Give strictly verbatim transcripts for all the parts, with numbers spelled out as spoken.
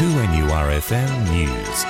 two N U R F M News.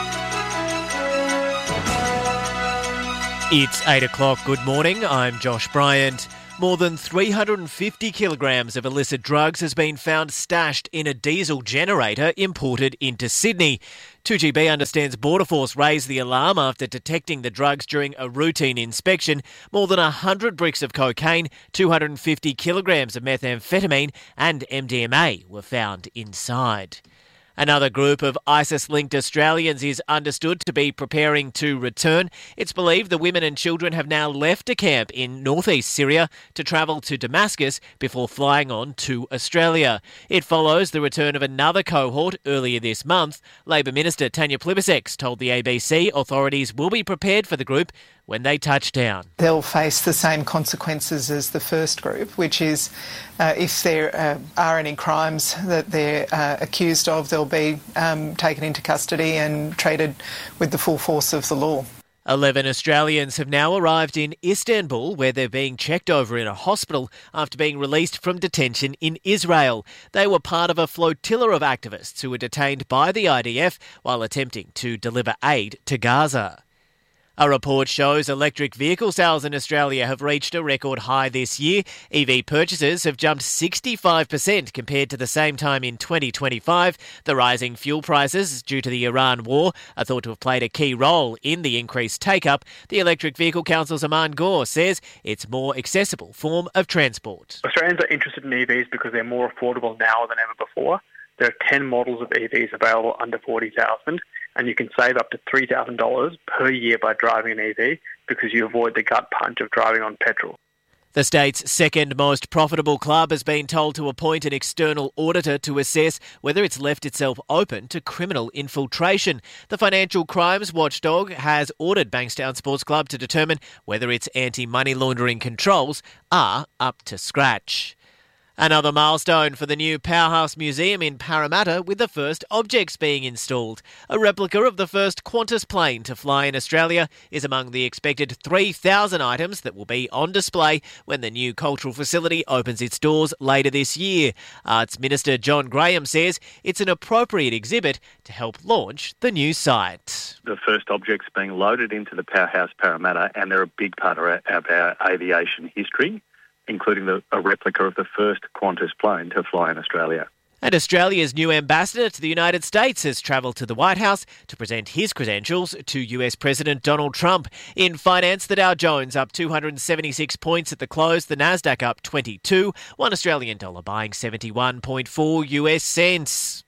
It's eight o'clock. Good morning. I'm Josh Bryant. More than three hundred fifty kilograms of illicit drugs has been found stashed in a diesel generator imported into Sydney. two G B understands Border Force raised the alarm after detecting the drugs during a routine inspection. More than one hundred bricks of cocaine, two hundred fifty kilograms of methamphetamine and M D M A were found inside. Another group of ISIS-linked Australians is understood to be preparing to return. It's believed the women and children have now left a camp in northeast Syria to travel to Damascus before flying on to Australia. It follows the return of another cohort earlier this month. Labor Minister Tanya Plibersek told the A B C authorities will be prepared for the group when they touch down. They'll face the same consequences as the first group, which is uh, if there uh, are any crimes that they're uh, accused of, they'll be um, taken into custody and treated with the full force of the law. Eleven Australians have now arrived in Istanbul, where they're being checked over in a hospital after being released from detention in Israel. They were part of a flotilla of activists who were detained by the I D F while attempting to deliver aid to Gaza. A report shows electric vehicle sales in Australia have reached a record high this year. E V purchases have jumped sixty-five percent compared to the same time in twenty twenty-five. The rising fuel prices due to the Iran war are thought to have played a key role in the increased take-up. The Electric Vehicle Council's Aman Gore says it's a more accessible form of transport. Australians are interested in E Vs because they're more affordable now than ever before. There are ten models of E Vs available under forty thousand dollars, and you can save up to three thousand dollars per year by driving an E V because you avoid the gut punch of driving on petrol. The state's second most profitable club has been told to appoint an external auditor to assess whether it's left itself open to criminal infiltration. The Financial Crimes Watchdog has ordered Bankstown Sports Club to determine whether its anti-money laundering controls are up to scratch. Another milestone for the new Powerhouse Museum in Parramatta, with the first objects being installed. A replica of the first Qantas plane to fly in Australia is among the expected three thousand items that will be on display when the new cultural facility opens its doors later this year. Arts Minister John Graham says it's an appropriate exhibit to help launch the new site. The first objects being loaded into the Powerhouse Parramatta, and they're a big part of our, of our aviation history, including the, a replica of the first Qantas plane to fly in Australia. And Australia's new ambassador to the United States has travelled to the White House to present his credentials to U S President Donald Trump. In finance, the Dow Jones up two hundred seventy-six points at the close, the Nasdaq up twenty-two, one Australian dollar buying seventy-one point four U S cents.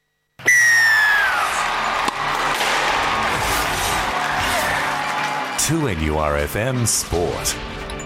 two N U R F M Sport.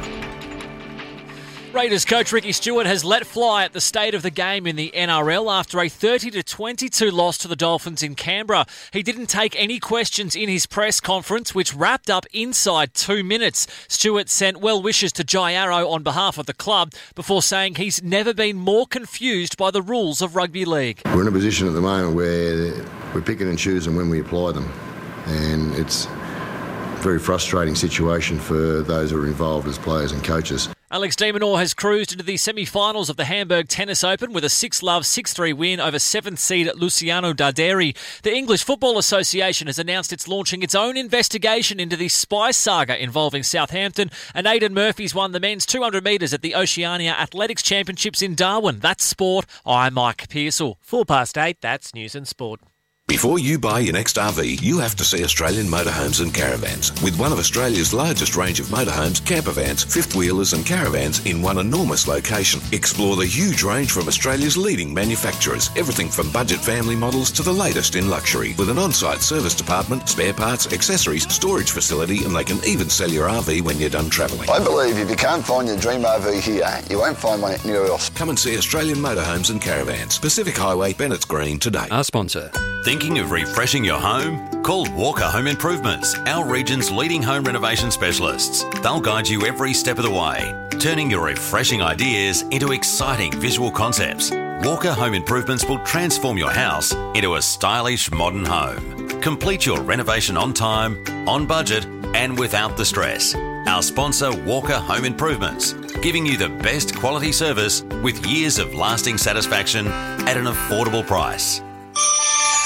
Raiders coach Ricky Stuart has let fly at the state of the game in the N R L after a thirty to twenty-two loss to the Dolphins in Canberra. He didn't take any questions in his press conference, which wrapped up inside two minutes. Stuart sent well wishes to Jai Arrow on behalf of the club before saying he's never been more confused by the rules of rugby league. We're in a position at the moment where we're picking and choosing when we apply them, and it's a very frustrating situation for those who are involved as players and coaches. Alex de Minaur has cruised into the semi-finals of the Hamburg Tennis Open with a six love, six three win over seventh seed Luciano Darderi. The English Football Association has announced it's launching its own investigation into the spy saga involving Southampton, and Aidan Murphy's won the men's two hundred metres at the Oceania Athletics Championships in Darwin. That's sport. I'm Mike Pearsall. Four past eight, that's news and sport. Before you buy your next R V, you have to see Australian Motorhomes and Caravans. With one of Australia's largest range of motorhomes, campervans, fifth-wheelers and caravans in one enormous location. Explore the huge range from Australia's leading manufacturers. Everything from budget family models to the latest in luxury. With an on-site service department, spare parts, accessories, storage facility, and they can even sell your R V when you're done travelling. I believe if you can't find your dream R V here, you won't find one anywhere else. Come and see Australian Motorhomes and Caravans. Pacific Highway, Bennett's Green today. Our sponsor. Thinking of refreshing your home? Call Walker Home Improvements, our region's leading home renovation specialists. They'll guide you every step of the way, turning your refreshing ideas into exciting visual concepts. Walker Home Improvements will transform your house into a stylish modern home. Complete your renovation on time, on budget, and without the stress. Our sponsor, Walker Home Improvements, giving you the best quality service with years of lasting satisfaction at an affordable price.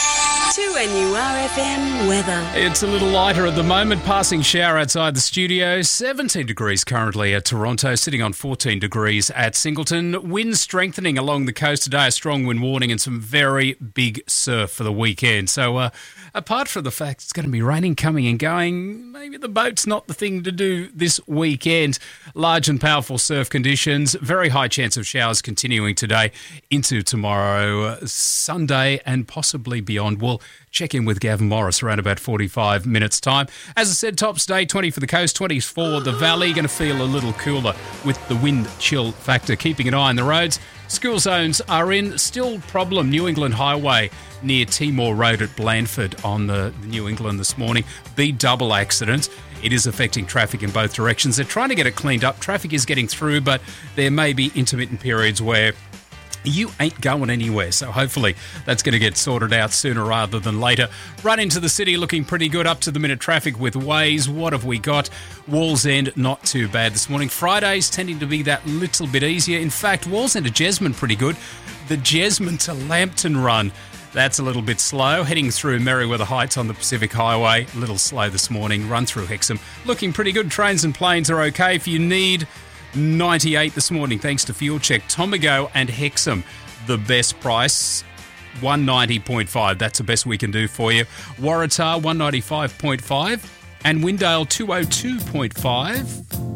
two N U R F M weather. It's a little lighter at the moment. Passing shower outside the studio. seventeen degrees currently at Toronto, sitting on fourteen degrees at Singleton. Wind strengthening along the coast today. A strong wind warning and some very big surf for the weekend. So uh, apart from the fact it's going to be raining coming and going, maybe the boat's not the thing to do this weekend. Large and powerful surf conditions. Very high chance of showers continuing today into tomorrow, Sunday, and possibly beyond. We'll check in with Gavin Morris around about forty-five minutes' time. As I said, tops day, twenty for the coast, twenty for the valley. Going to feel a little cooler with the wind chill factor. Keeping an eye on the roads. School zones are in. Still problem. New England Highway near Timor Road at Blandford on the New England this morning. B-double accident. It is affecting traffic in both directions. They're trying to get it cleaned up. Traffic is getting through, but there may be intermittent periods where you ain't going anywhere, so hopefully that's going to get sorted out sooner rather than later. Run into the city looking pretty good, up to the minute traffic with Waze. What have we got? Wallsend, not too bad this morning. Fridays tending to be that little bit easier. In fact, Wallsend to Jesmond pretty good. The Jesmond to Lambton run, that's a little bit slow. Heading through Merriweather Heights on the Pacific Highway, a little slow this morning. Run through Hexham, looking pretty good. Trains and planes are okay. If you need ninety-eight this morning, thanks to Fuel Check. Tomago and Hexham, the best price, one ninety point five. That's the best we can do for you. Waratah, one ninety-five point five. And Windale, two oh two point five.